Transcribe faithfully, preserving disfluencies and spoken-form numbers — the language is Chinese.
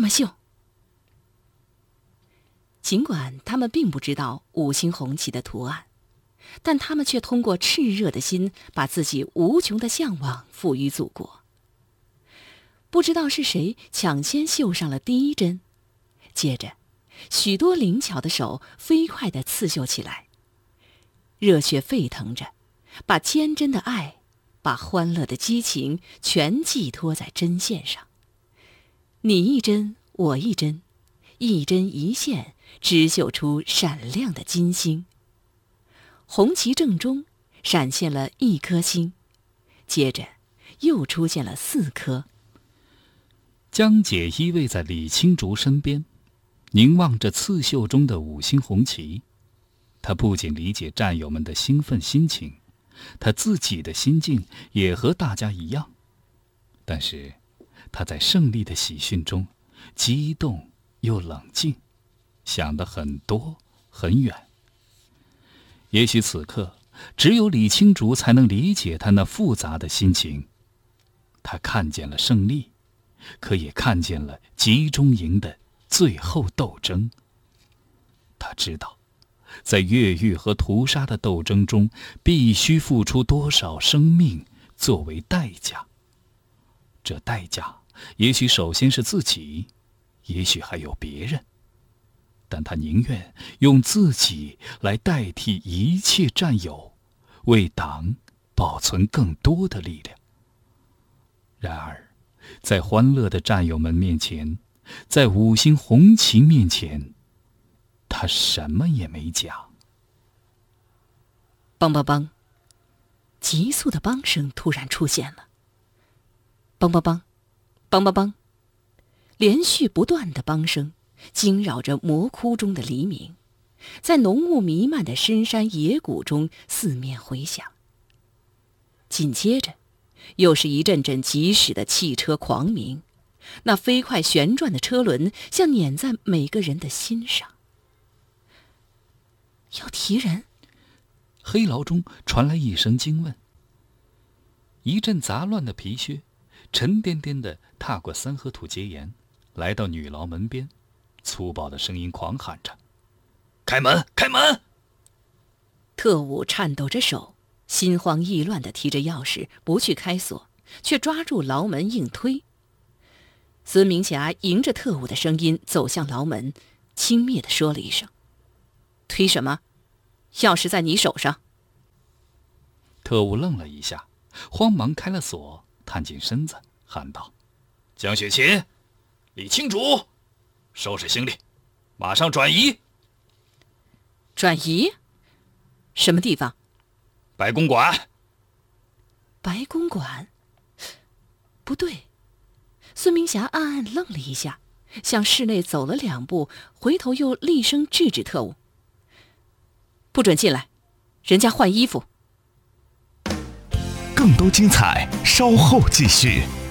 么绣。尽管他们并不知道五星红旗的图案，但他们却通过炽热的心，把自己无穷的向往赋予祖国。不知道是谁抢先绣上了第一针，接着许多灵巧的手飞快地刺绣起来，热血沸腾着，把坚贞的爱，把欢乐的激情全寄托在针线上。你一针，我一针，一针一线，织绣出闪亮的金星。红旗正中闪现了一颗星，接着又出现了四颗。 江姐依偎在李青竹身边，凝望着刺绣中的五星红旗。她不仅理解战友们的兴奋心情，她自己的心境也和大家一样。但是她在胜利的喜讯中激动又冷静，想得很多很远。也许此刻只有李青竹才能理解他那复杂的心情。他看见了胜利，可也看见了集中营的最后斗争。他知道在越狱和屠杀的斗争中，必须付出多少生命作为代价。这代价也许首先是自己，也许还有别人，但他宁愿用自己来代替一切战友，为党保存更多的力量。然而在欢乐的战友们面前，在五星红旗面前，他什么也没讲。 梆梆梆，急速的梆声突然出现了。梆梆梆，梆梆梆，连续不断的梆声惊扰着魔窟中的黎明，在浓雾弥漫的深山野谷中四面回响。紧接着又是一阵阵疾驶的汽车狂鸣，那飞快旋转的车轮像碾在每个人的心上。要提人？ 黑牢中传来一声惊问。一阵杂乱的皮靴沉甸甸地踏过三合土阶沿，来到女牢门边，粗暴的声音狂喊着：“开门，开门！” 特务颤抖着手，心慌意乱地提着钥匙不去开锁，却抓住牢门硬推。孙明霞迎着特务的声音走向牢门，轻蔑地说了一声：“推什么？钥匙在你手上。” 特务愣了一下，慌忙开了锁，探进身子喊道：“江雪琴，李青竹，收拾行李，马上转移。” 转移？什么地方？ 白公馆。 白公馆？不对。孙明霞暗暗愣了一下，向室内走了两步，回头又厉声制止特务：“不准进来，人家换衣服。” 更多精彩稍后继续。